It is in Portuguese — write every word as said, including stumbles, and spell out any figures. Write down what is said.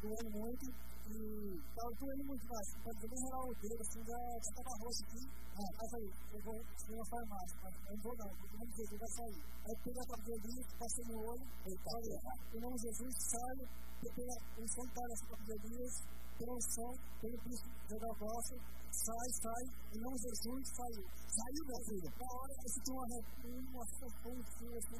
doendo muito, e estava doendo muito mais, pode dizer, bem geral o dedo, assim, já estava roxo aqui, ah, mas aí, eu vou ir na farmácia, mas eu não vou não, eu não Jesus vai sair. Aí peguei a papel ali, passei no olho, em nome de Jesus, saio, peguei o santário essa papel ali, pela unção, pelo Cristo da vossa, sai, sai, em nome de Jesus, saiu. Saiu, meu filho? Na hora, eu senti uma, uma, uma, assim,